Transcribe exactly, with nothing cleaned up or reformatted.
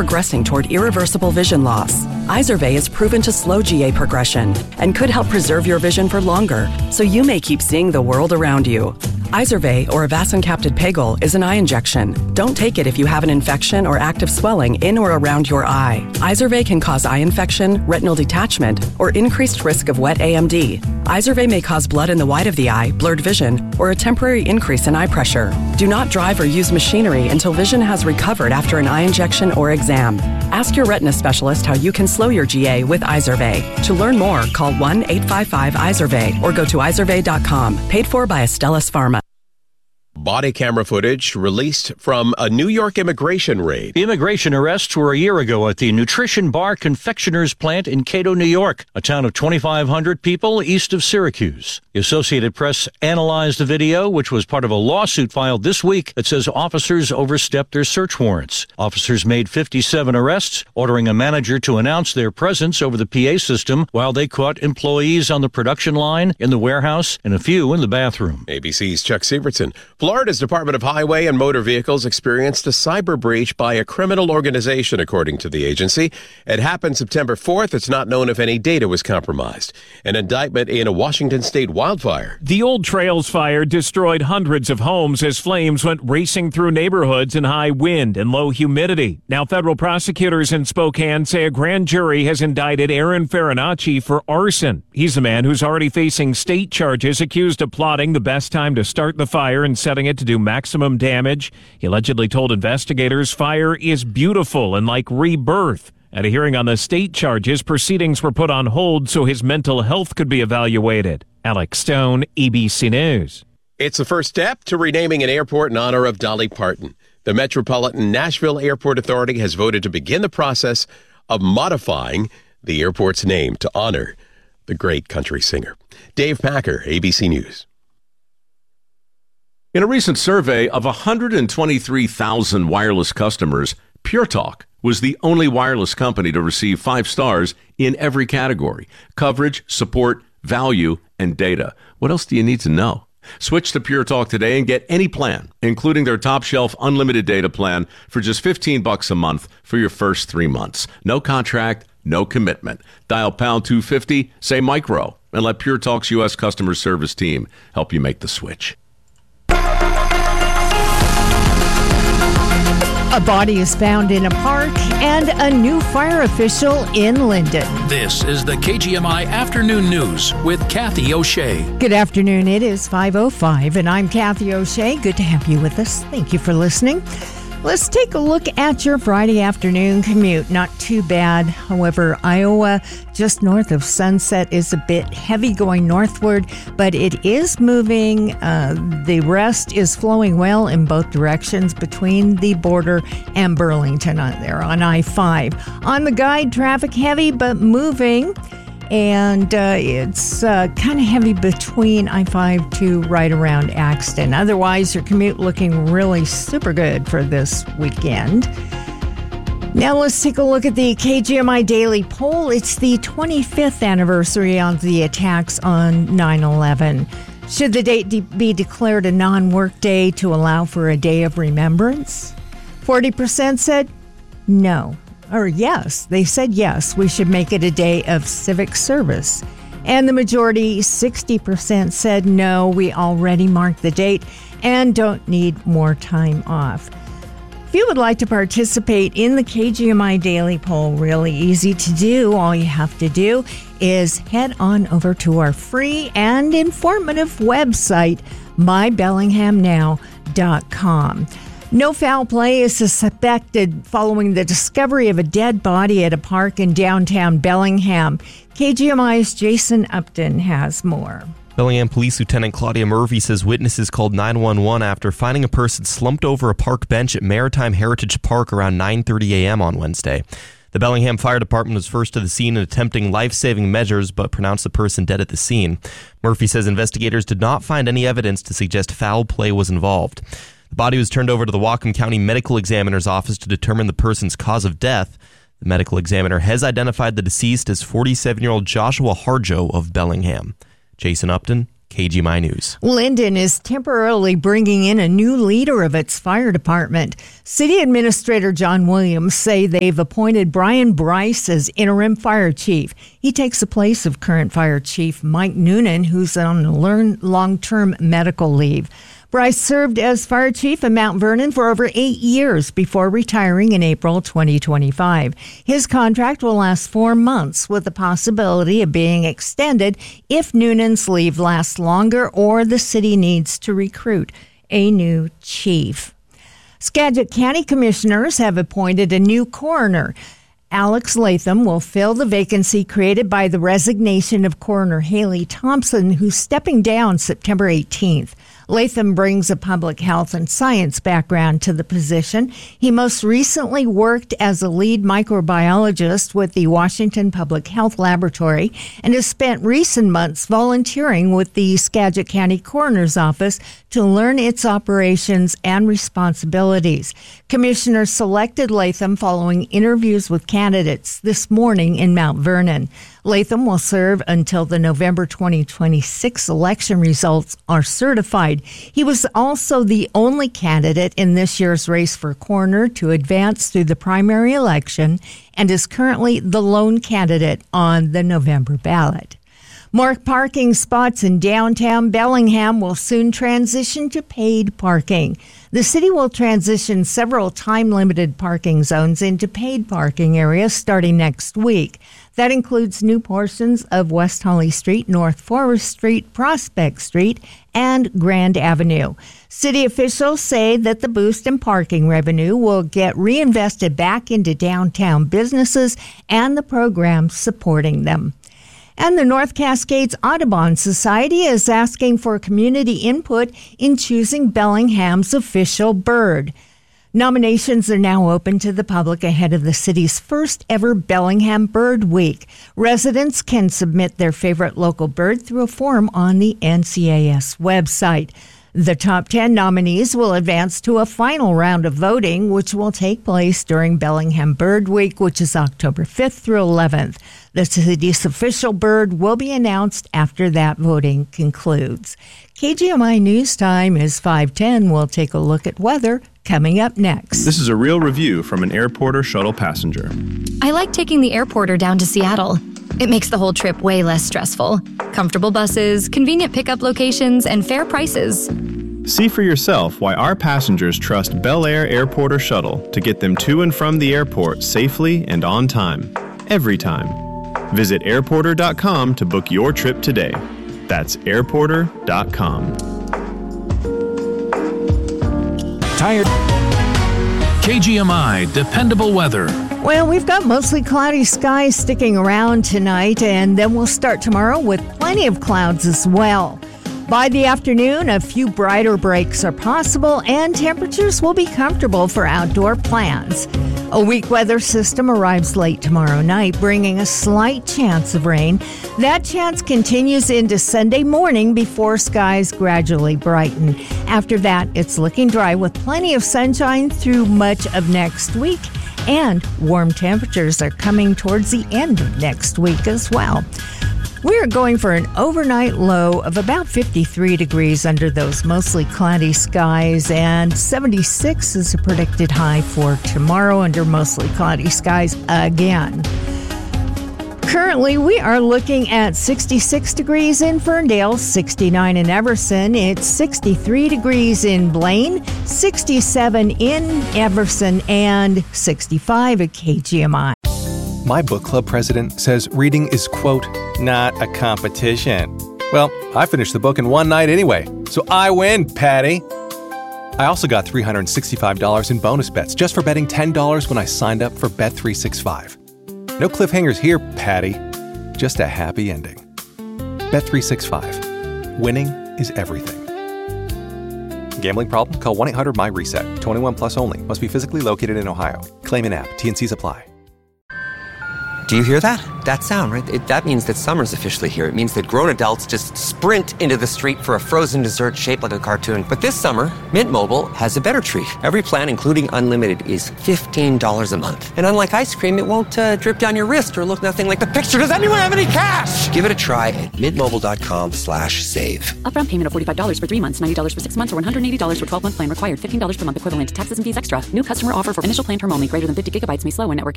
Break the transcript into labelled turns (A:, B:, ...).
A: progressing toward irreversible vision loss. Izervay is proven to slow G A progression and could help preserve your vision for longer, so you may keep seeing the world around you. Izervay, or avacincaptad pegol, is an eye injection. Don't take it if you have an infection or active swelling in or around your eye. Izervay can cause eye infection, retinal detachment, or increased risk of wet A M D. Izervay may cause blood in the white of the eye, blurred vision, or a temporary increase in eye pressure. Do not drive or use machinery until vision has recovered after an eye injection or exam. Ask your retina specialist how you can slow your G A with Izervay. To learn more, call one eight five five Izervay or go to izervay dot com. Paid for by Astellas Pharma.
B: Body camera footage released from a New York immigration raid.
C: Immigration arrests were a year ago at the Nutrition Bar Confectioners plant in Cato, New York, a town of twenty-five hundred people east of Syracuse. The Associated Press analyzed the video, which was part of a lawsuit filed this week that says officers overstepped their search warrants. Officers made fifty-seven arrests, ordering a manager to announce their presence over the P A system while they caught employees on the production line, in the warehouse, and a few in the bathroom.
B: A B C's Chuck Sievertson. Florida's Department of Highway and Motor Vehicles experienced a cyber breach by a criminal organization, according to the agency. It happened September fourth. It's not known if any data was compromised. An indictment in a Washington state wildfire.
D: The Old Trails fire destroyed hundreds of homes as flames went racing through neighborhoods in high wind and low humidity. Now, federal prosecutors in Spokane say a grand jury has indicted Aaron Farinacci for arson. He's the man who's already facing state charges, accused of plotting the best time to start the fire and setting it to do maximum damage. He allegedly told investigators fire is beautiful and like rebirth. At a hearing on the state charges, proceedings were put on hold so his mental health could be evaluated. Alex Stone, A B C News.
B: It's the first step to renaming an airport in honor of Dolly Parton. The Metropolitan Nashville Airport Authority has voted to begin the process of modifying the airport's name to honor the great country singer. Dave Packer, A B C News.
E: In a recent survey of one hundred twenty-three thousand wireless customers, Pure Talk was the only wireless company to receive five stars in every category: coverage, support, value, and data. What else do you need to know? Switch to Pure Talk today and get any plan, including their top shelf unlimited data plan, for just fifteen bucks a month for your first three months. No contract, no commitment. Dial pound two fifty, say micro, and let Pure Talk's U S customer service team help you make the switch.
F: A body is found in a park and a new fire official in Linden.
G: This is the K G M I Afternoon News with Kathy O'Shea.
F: Good afternoon. It is five oh five, and I'm Kathy O'Shea. Good to have you with us. Thank you for listening. Let's take a look at your Friday afternoon commute. Not too bad. However, Iowa, just north of Sunset, is a bit heavy going northward, but it is moving. Uh, the rest is flowing well in both directions between the border and Burlington on there on I five. On the guide, traffic heavy but moving. And uh, it's uh, kind of heavy between I five to right around Axton. Otherwise, your commute looking really super good for this weekend. Now let's take a look at the K G M I Daily Poll. It's the twenty-fifth anniversary of the attacks on nine eleven. Should the date de- be declared a non-work day to allow for a day of remembrance? forty percent said no. Or yes, they said yes, we should make it a day of civic service. And the majority, sixty percent, said no, we already marked the date and don't need more time off. If you would like to participate in the K G M I Daily Poll, really easy to do. All you have to do is head on over to our free and informative website, my bellingham now dot com. No foul play is suspected following the discovery of a dead body at a park in downtown Bellingham. K G M I's Jason Upton has more.
H: Bellingham Police Lieutenant Claudia Murphy says witnesses called nine one one after finding a person slumped over a park bench at Maritime Heritage Park around nine thirty a.m. on Wednesday. The Bellingham Fire Department was first to the scene and attempting life-saving measures, but pronounced the person dead at the scene. Murphy says investigators did not find any evidence to suggest foul play was involved. The body was turned over to the Whatcom County Medical Examiner's office to determine the person's cause of death. The medical examiner has identified the deceased as forty-seven-year-old Joshua Harjo of Bellingham. Jason Upton, K G M I News.
F: Linden is temporarily bringing in a new leader of its fire department. City Administrator John Williams say they've appointed Brian Bryce as interim fire chief. He takes the place of current fire chief Mike Noonan, who's on long-term medical leave. Bryce served as fire chief in Mount Vernon for over eight years before retiring in April twenty twenty-five. His contract will last four months with the possibility of being extended if Noonan's leave lasts longer or the city needs to recruit a new chief. Skagit County commissioners have appointed a new coroner. Alex Latham will fill the vacancy created by the resignation of Coroner Haley Thompson, who's stepping down September eighteenth. Latham brings a public health and science background to the position. He most recently worked as a lead microbiologist with the Washington Public Health Laboratory and has spent recent months volunteering with the Skagit County Coroner's Office to learn its operations and responsibilities. Commissioners selected Latham following interviews with candidates this morning in Mount Vernon. Latham will serve until the November twenty twenty-six election results are certified. He was also the only candidate in this year's race for coroner to advance through the primary election and is currently the lone candidate on the November ballot. More parking spots in downtown Bellingham will soon transition to paid parking. The city will transition several time-limited parking zones into paid parking areas starting next week. That includes new portions of West Holly Street, North Forest Street, Prospect Street, and Grand Avenue. City officials say that the boost in parking revenue will get reinvested back into downtown businesses and the programs supporting them. And the North Cascades Audubon Society is asking for community input in choosing Bellingham's official bird. Nominations are now open to the public ahead of the city's first ever Bellingham Bird Week. Residents can submit their favorite local bird through a form on the N C A S website. The top ten nominees will advance to a final round of voting, which will take place during Bellingham Bird Week, which is October fifth through eleventh. The city's official bird will be announced after that voting concludes. K G M I News Time is five ten. We'll take a look at weather coming up next.
I: This is a real review from an Airporter shuttle passenger.
J: I like taking the Airporter down to Seattle. It makes the whole trip way less stressful. Comfortable buses, convenient pickup locations, and fair prices.
I: See for yourself why our passengers trust Bel Air Airporter Shuttle to get them to and from the airport safely and on time, every time. Visit airporter dot com to book your trip today. That's airporter dot com.
G: Tired. K G M I Dependable Weather.
F: Well, we've got mostly cloudy skies sticking around tonight, and then we'll start tomorrow with plenty of clouds as well. By the afternoon, a few brighter breaks are possible, and temperatures will be comfortable for outdoor plans. A weak weather system arrives late tomorrow night, bringing a slight chance of rain. That chance continues into Sunday morning before skies gradually brighten. After that, it's looking dry with plenty of sunshine through much of next week. And warm temperatures are coming towards the end of next week as well. We're going for an overnight low of about fifty-three degrees under those mostly cloudy skies, and seventy-six is a predicted high for tomorrow under mostly cloudy skies again. Currently, we are looking at sixty-six degrees in Ferndale, sixty-nine in Everson. It's sixty-three degrees in Blaine, sixty-seven in Everson, and sixty-five at K G M I.
K: My book club president says reading is, quote, not a competition. Well, I finished the book in one night anyway, so I win, Patty. I also got three hundred sixty-five dollars in bonus bets just for betting ten dollars when I signed up for Bet three sixty-five. No cliffhangers here, Patty. Just a happy ending. Bet three sixty-five. Winning is everything. Gambling problem? Call one eight hundred M Y RESET. twenty-one plus only. Must be physically located in Ohio. Claim in app. T and C's apply.
L: Do you hear that? That sound, right? It, that means that summer's officially here. It means that grown adults just sprint into the street for a frozen dessert shaped like a cartoon. But this summer, Mint Mobile has a better treat. Every plan, including unlimited, is fifteen dollars a month. And unlike ice cream, it won't uh, drip down your wrist or look nothing like the picture. Does anyone have any cash? Give it a try at mintmobile.com slash save.
M: Upfront payment of forty-five dollars for three months, ninety dollars for six months, or one hundred eighty dollars for twelve-month plan required. fifteen dollars per month equivalent. Taxes and fees extra. New customer offer for initial plan term only. Greater than fifty gigabytes may slow when network